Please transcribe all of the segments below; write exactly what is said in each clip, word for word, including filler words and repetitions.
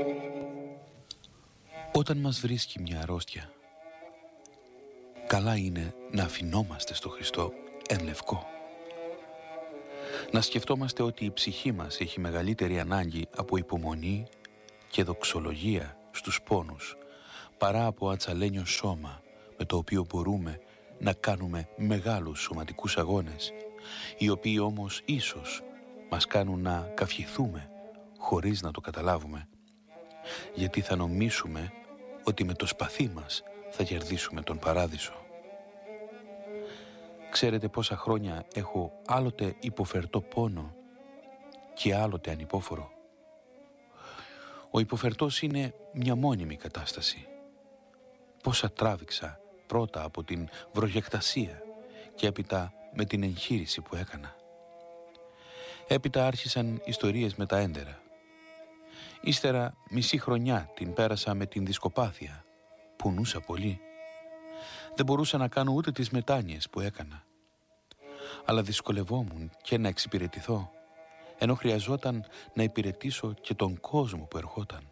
Όταν μας βρίσκει μια αρρώστια, καλά είναι να αφινόμαστε στο Χριστό εν λευκό. Να σκεφτόμαστε ότι η ψυχή μας έχει μεγαλύτερη ανάγκη από υπομονή και δοξολογία στους πόνους παρά από ατσαλένιο σώμα με το οποίο μπορούμε να κάνουμε μεγάλους σωματικούς αγώνες, οι οποίοι όμως ίσως μας κάνουν να καυχηθούμε χωρίς να το καταλάβουμε, γιατί θα νομίσουμε ότι με το σπαθί μας θα κερδίσουμε τον παράδεισο. Ξέρετε πόσα χρόνια έχω άλλοτε υποφερτό πόνο και άλλοτε ανυπόφορο. Ο υποφερτός είναι μια μόνιμη κατάσταση. Πόσα τράβηξα πρώτα από την βροχεκτασία και έπειτα με την εγχείρηση που έκανα. Έπειτα άρχισαν ιστορίες με τα έντερα. Ύστερα μισή χρονιά την πέρασα με την δισκοπάθεια. Πονούσα πολύ. Δεν μπορούσα να κάνω ούτε τις μετάνοιες που έκανα. Αλλά δυσκολευόμουν και να εξυπηρετηθώ, ενώ χρειαζόταν να υπηρετήσω και τον κόσμο που ερχόταν.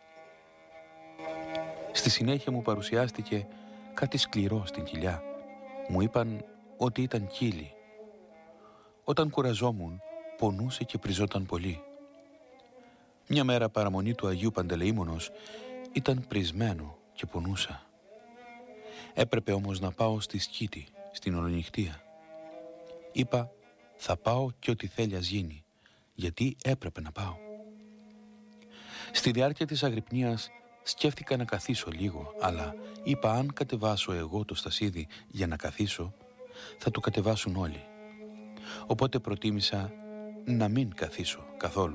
Στη συνέχεια μου παρουσιάστηκε κάτι σκληρό στην κοιλιά. Μου είπαν ότι ήταν κύλι. Όταν κουραζόμουν, πονούσε και πριζόταν πολύ. Μια μέρα παραμονή του Αγίου Παντελεήμονος ήταν πρισμένο και πονούσα. Έπρεπε όμως να πάω στη Σκήτη, στην ολονυχτία. Είπα, θα πάω και ό,τι θέλει ας γίνει, γιατί έπρεπε να πάω. Στη διάρκεια της αγρυπνίας σκέφτηκα να καθίσω λίγο, αλλά είπα αν κατεβάσω εγώ το στασίδι για να καθίσω, θα το κατεβάσουν όλοι. Οπότε προτίμησα να μην καθίσω καθόλου.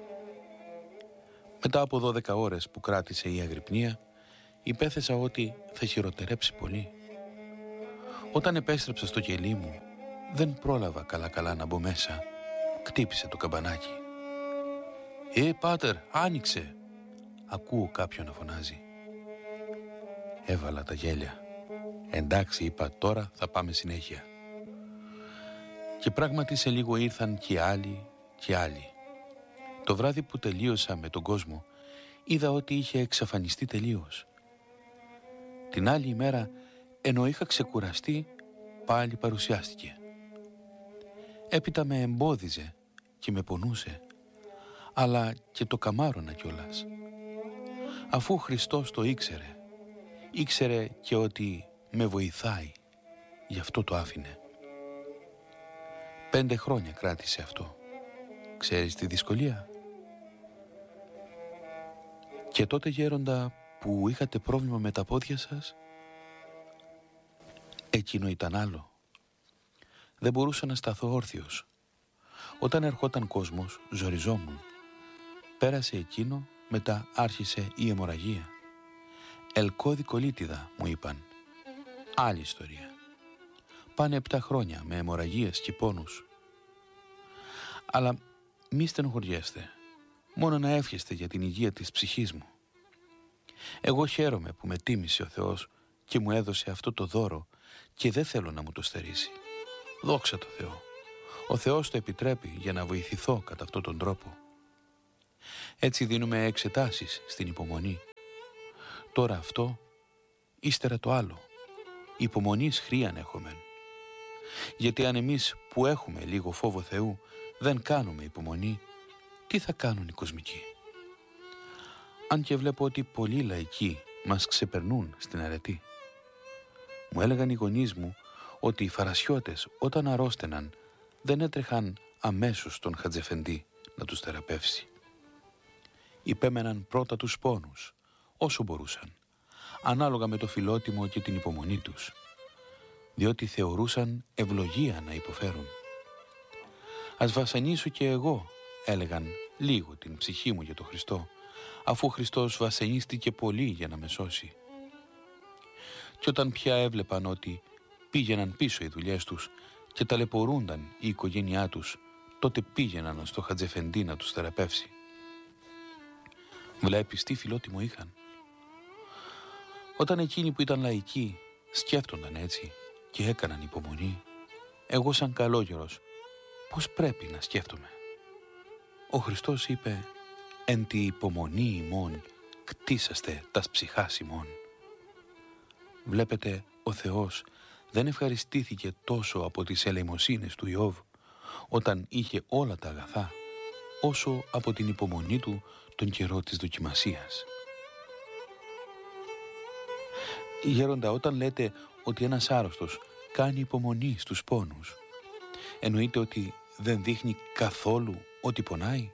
Μετά από δώδεκα ώρες που κράτησε η αγρυπνία, υπέθεσα ότι θα χειροτερέψει πολύ. Όταν επέστρεψα στο κελί μου, δεν πρόλαβα καλά-καλά να μπω μέσα. Κτύπησε το καμπανάκι. «Ε, πάτερ, άνοιξε!» Ακούω κάποιον να φωνάζει. Έβαλα τα γέλια. «Εντάξει», είπα, «τώρα θα πάμε συνέχεια». Και πράγματι σε λίγο ήρθαν και άλλοι και άλλοι. Το βράδυ που τελείωσα με τον κόσμο, είδα ότι είχε εξαφανιστεί τελείως. Την άλλη ημέρα, ενώ είχα ξεκουραστεί, πάλι παρουσιάστηκε. Έπειτα με εμπόδιζε και με πονούσε, αλλά και το καμάρωνα κιόλας. Αφού ο Χριστός το ήξερε, ήξερε και ότι με βοηθάει, γι' αυτό το άφηνε. Πέντε χρόνια κράτησε αυτό. Ξέρεις τη δυσκολία? Και τότε, γέροντα, που είχατε πρόβλημα με τα πόδια σας, εκείνο ήταν άλλο. Δεν μπορούσα να σταθώ όρθιος. Όταν ερχόταν κόσμος, ζοριζόμουν. Πέρασε εκείνο, μετά άρχισε η αιμορραγία. Ελκώδη κολίτιδα, μου είπαν. Άλλη ιστορία. Πάνε επτά χρόνια με αιμορραγίες και πόνους. Αλλά μη στενοχωριέστε, μόνο να εύχεστε για την υγεία της ψυχής μου. Εγώ χαίρομαι που με τίμησε ο Θεός και μου έδωσε αυτό το δώρο και δεν θέλω να μου το στερήσει. Δόξα τω Θεώ. Ο Θεός το επιτρέπει για να βοηθηθώ κατά αυτόν τον τρόπο. Έτσι δίνουμε εξετάσεις στην υπομονή. Τώρα αυτό, ύστερα το άλλο. Υπομονής χρείαν έχομεν. Γιατί αν εμείς που έχουμε λίγο φόβο Θεού δεν κάνουμε υπομονή, τι θα κάνουν οι κοσμικοί? Αν και βλέπω ότι πολλοί λαϊκοί μας ξεπερνούν στην αρετή. Μου έλεγαν οι γονείς μου ότι οι φαρασιώτες όταν αρρώστεναν δεν έτρεχαν αμέσως τον Χατζεφεντή να τους θεραπεύσει. Υπέμεναν πρώτα τους πόνους, όσο μπορούσαν, ανάλογα με το φιλότιμο και την υπομονή τους, διότι θεωρούσαν ευλογία να υποφέρουν. «Ας βασανίσω και εγώ», έλεγαν, «λίγο την ψυχή μου για τον Χριστό, αφού ο Χριστός βασανίστηκε πολύ για να με σώσει». Και όταν πια έβλεπαν ότι πήγαιναν πίσω οι δουλειές τους και ταλαιπωρούνταν η οικογένειά τους, τότε πήγαιναν στο Χατζεφεντή να τους θεραπεύσει. Βλέπεις τι φιλότιμο είχαν. Όταν εκείνοι που ήταν λαϊκοί σκέφτονταν έτσι και έκαναν υπομονή, εγώ σαν καλόγερος πώς πρέπει να σκέφτομαι? Ο Χριστός είπε, εν τη υπομονή ημών κτίσαστε τας ψυχάς ημών. Βλέπετε, ο Θεός δεν ευχαριστήθηκε τόσο από τις ελεημοσύνες του Ιώβ όταν είχε όλα τα αγαθά, όσο από την υπομονή του τον καιρό της δοκιμασίας. Γέροντα, όταν λέτε ότι ένας άρρωστος κάνει υπομονή στους πόνους, εννοείται ότι δεν δείχνει καθόλου ότι πονάει?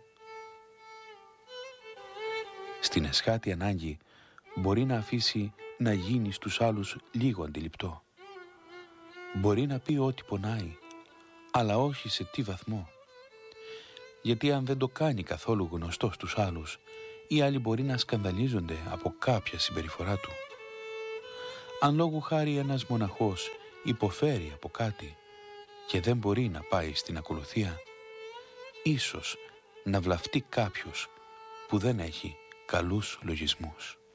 Στην εσχάτη ανάγκη μπορεί να αφήσει να γίνει στους άλλους λίγο αντιληπτό. Μπορεί να πει ότι πονάει, αλλά όχι σε τι βαθμό. Γιατί αν δεν το κάνει καθόλου γνωστό στους άλλους, οι άλλοι μπορεί να σκανδαλίζονται από κάποια συμπεριφορά του. Αν λόγου χάρη ένας μοναχός υποφέρει από κάτι και δεν μπορεί να πάει στην ακολουθία, ίσως να βλαφτεί κάποιος που δεν έχει καλούς λογισμούς.